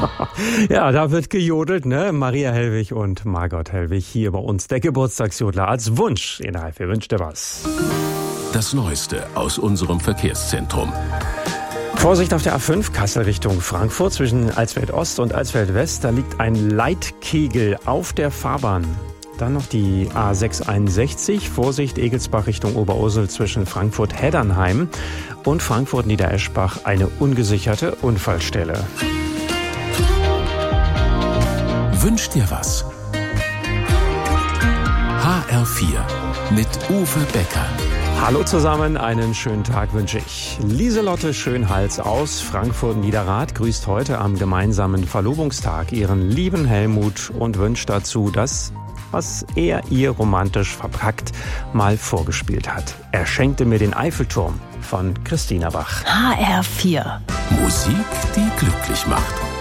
Ja, da wird gejodelt, ne? Maria Hellwig und Margot Hellwig hier bei uns. Der Geburtstagsjodler als Wunsch. In der Wer wünscht dir was? Das Neueste aus unserem Verkehrszentrum. Vorsicht auf der A5, Kassel Richtung Frankfurt. Zwischen Alsfeld Ost und Alsfeld West, da liegt ein Leitkegel auf der Fahrbahn. Dann noch die A661, Vorsicht Egelsbach Richtung Oberursel zwischen Frankfurt-Heddernheim und Frankfurt-Niedereschbach, eine ungesicherte Unfallstelle. Wünsch dir was? HR4 mit Uwe Becker. Hallo zusammen, einen schönen Tag wünsche ich. Lieselotte Schönhals aus Frankfurt-Niederrad grüßt heute am gemeinsamen Verlobungstag ihren lieben Helmut und wünscht dazu das, was er ihr romantisch verpackt mal vorgespielt hat. Er schenkte mir den Eiffelturm von Christina Bach. HR4. Musik, die glücklich macht.